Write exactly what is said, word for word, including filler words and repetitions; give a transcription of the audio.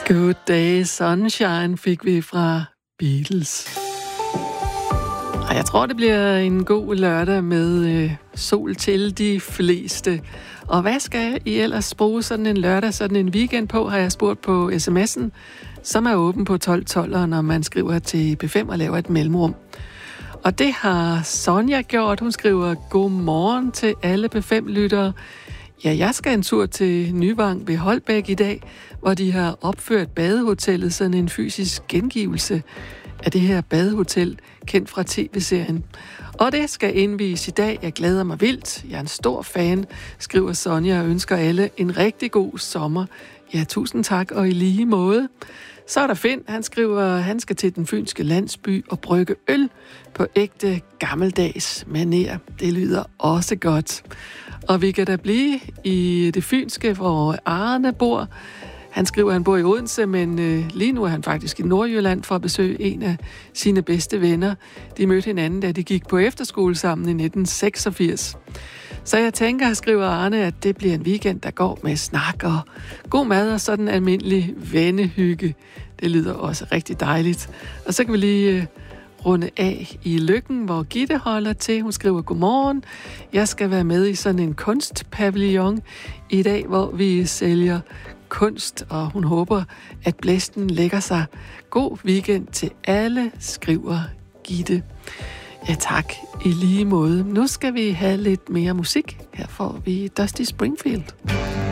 Good Day Sunshine fik vi fra Beatles. Og jeg tror, det bliver en god lørdag med øh, sol til de fleste. Og hvad skal I ellers bruge sådan en lørdag, sådan en weekend på, har jeg spurgt på sms'en, som er åben på tolv tolv, når man skriver til P fem og laver et mellemrum. Og det har Sonja gjort. Hun skriver, god morgen til alle P fem-lyttere. Ja, jeg skal en tur til Nyvang ved Holbæk i dag, hvor de har opført badehotellet, sådan en fysisk gengivelse af det her badehotel, kendt fra tv-serien. Og det skal indvies i dag. Jeg glæder mig vildt. Jeg er en stor fan, skriver Sonja, og ønsker alle en rigtig god sommer. Ja, tusind tak, og i lige måde. Så er der Finn, han skriver, han skal til den fynske landsby og brygge øl på ægte gammeldags manér. Det lyder også godt. Og vi kan da blive i det fynske, hvor Arne bor. Han skriver, at han bor i Odense, men øh, lige nu er han faktisk i Nordjylland for at besøge en af sine bedste venner. De mødte hinanden, da de gik på efterskole sammen i nitten seksogfirs. Så jeg tænker, skriver Arne, at det bliver en weekend, der går med snak og god mad og sådan almindelig vennehygge. Det lyder også rigtig dejligt. Og så kan vi lige øh, runde af i Løkken, hvor Gitte holder til. Hun skriver, godmorgen. Jeg skal være med i sådan en kunstpavillon i dag, hvor vi sælger kunst, og hun håber, at blæsten lægger sig. God weekend til alle, skriver Gitte. Ja, tak. I lige måde. Nu skal vi have lidt mere musik. Her får vi Dusty Springfield.